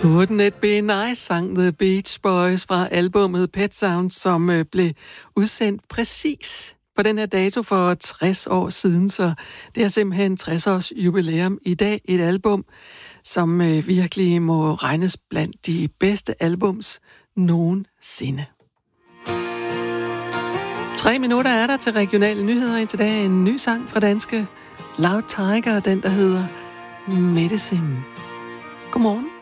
Wouldn't It Be Nice, sang The Beach Boys fra albumet Pet Sounds, som blev udsendt præcis på den her dato for 60 år siden, så det er simpelthen 60 års jubilæum i dag. Et album, som virkelig må regnes blandt de bedste albums nogensinde. 3 minutter er der til regionale nyheder. Indtil dag en ny sang fra danske Loud Tiger, den der hedder Medicine. Godmorgen.